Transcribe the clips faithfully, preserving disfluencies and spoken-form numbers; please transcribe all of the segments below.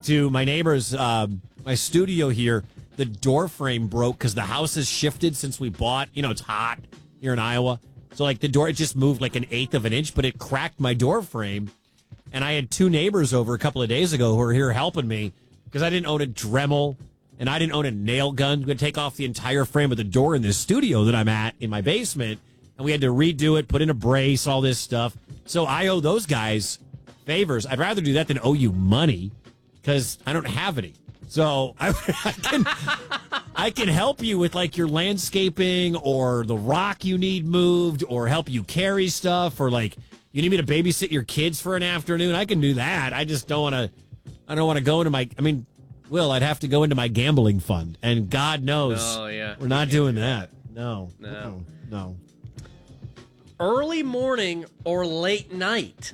to my neighbor's, uh, my studio here. The door frame broke because the house has shifted since we bought. You know, it's hot here in Iowa. So, like, the door, it just moved like an eighth of an inch, but it cracked my door frame. And I had two neighbors over a couple of days ago who were here helping me because I didn't own a Dremel and I didn't own a nail gun. I'm going to take off the entire frame of the door in this studio that I'm at in my basement. And we had to redo it, put in a brace, all this stuff. So I owe those guys favors. I'd rather do that than owe you money because I don't have any. So I, I can I can help you with like your landscaping or the rock you need moved or help you carry stuff or like you need me to babysit your kids for an afternoon. I can do that. I just don't want to. I don't want to go into my. I mean, Will, I'd have to go into my gambling fund, and God knows, oh yeah, we're not doing that. No, no, no, no. Early morning or late night.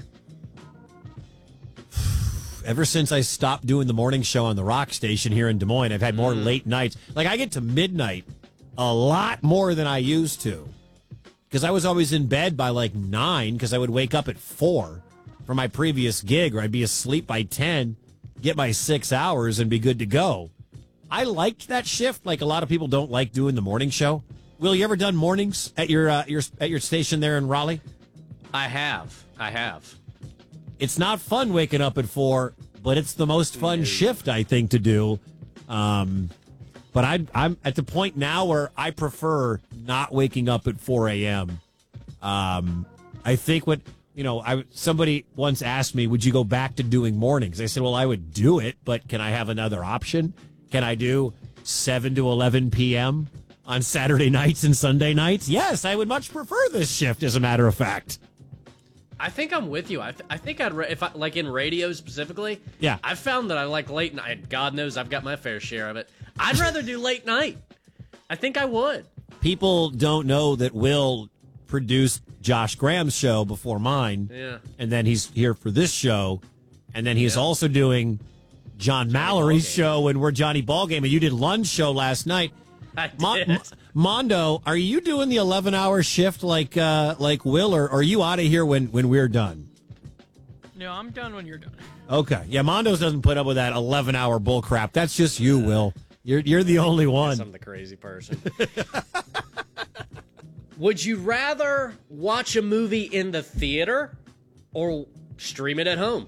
Ever since I stopped doing the morning show on the rock station here in Des Moines, I've had more mm. late nights. Like, I get to midnight a lot more than I used to. Because I was always in bed by like nine because I would wake up at four for my previous gig, or I'd be asleep by ten, get my six hours, and be good to go. I liked that shift. Like, a lot of people don't like doing the morning show. Will, you ever done mornings at your uh, your at your station there in Raleigh? I have. I have. It's not fun waking up at four, but it's the most fun no. shift, I think, to do. Um, but I, I'm at the point now where I prefer not waking up at four a.m. Um, I think what, you know, I somebody once asked me, would you go back to doing mornings? I said, well, I would do it, but can I have another option? Can I do seven to eleven p.m. on Saturday nights and Sunday nights? Yes, I would much prefer this shift, as a matter of fact. I think I'm with you. I, th- I think I'd, ra- if I, like in radio specifically, yeah. I've found that I like late night. God knows I've got my fair share of it. I'd rather do late night. I think I would. People don't know that Will produced Josh Graham's show before mine. Yeah. And then he's here for this show. And then he's yeah. also doing John Johnny Mallory's show, and we're Johnny Ballgame. And you did Lund's show last night. I did. Mo- Mondo, are you doing the eleven-hour shift like uh, like Will, or, or are you out of here when, when we're done? No, I'm done when you're done. Okay. Yeah, Mondo's doesn't put up with that eleven-hour bull crap. That's just you, Will. You're you're the only one. I'm the crazy person. Would you rather watch a movie in the theater or stream it at home?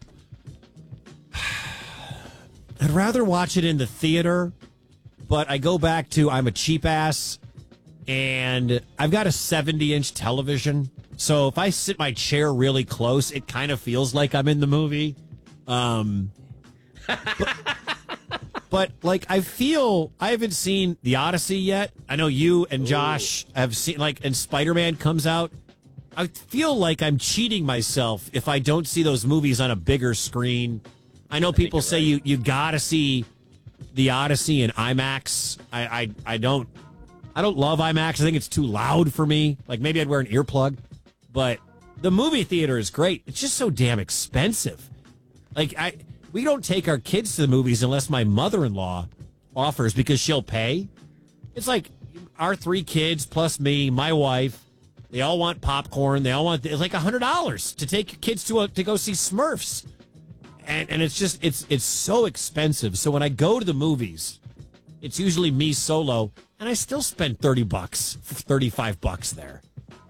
I'd rather watch it in the theater. But I go back to I'm a cheap ass, and I've got a seventy-inch television. So if I sit my chair really close, it kind of feels like I'm in the movie. Um, but, but, like, I feel I haven't seen The Odyssey yet. I know you and Josh Ooh. have seen, like, and Spider-Man comes out. I feel like I'm cheating myself if I don't see those movies on a bigger screen. I know I people say right. you, you got to see The Odyssey in IMAX. I, I I don't I don't love IMAX. I think it's too loud for me. Like, maybe I'd wear an earplug. But the movie theater is great. It's just so damn expensive. Like, I we don't take our kids to the movies unless my mother-in-law offers, because she'll pay. It's like our three kids plus me, my wife. They all want popcorn. They all want, it's like one hundred dollars to take your kids to a, to go see Smurfs. And and it's just, it's it's so expensive. So when I go to the movies, it's usually me solo, and I still spend thirty bucks, thirty-five bucks there.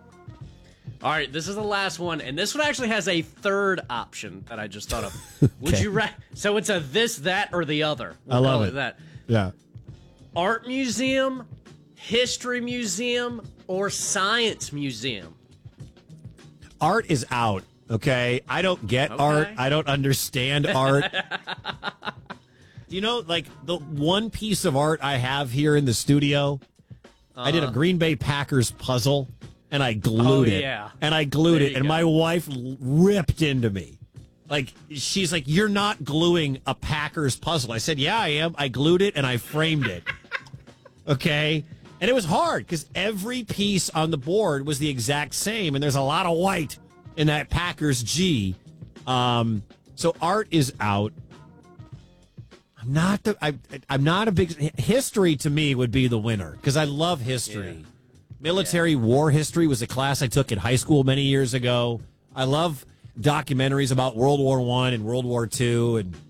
All right, this is the last one, and this one actually has a third option that I just thought of. okay. Would you ra- So it's a this, that, or the other. We'll I love it. it that. Yeah. Art museum, history museum, or science museum? Art is out. Okay, I don't get okay. art. I don't understand art. You know, like the one piece of art I have here in the studio, uh-huh. I did a Green Bay Packers puzzle, and I glued oh, it. Yeah. And I glued there it, and go. my wife ripped into me. Like, she's like, "You're not gluing a Packers puzzle." I said, "Yeah, I am. I glued it, and I framed it." Okay? And it was hard, because every piece on the board was the exact same, and there's a lot of white in that Packers G. Um, so art is out. I'm not the. I, I'm not a big history. To me, would be the winner, because I love history. Yeah. Military yeah. war history was a class I took in high school many years ago. I love documentaries about World War One and World War Two, and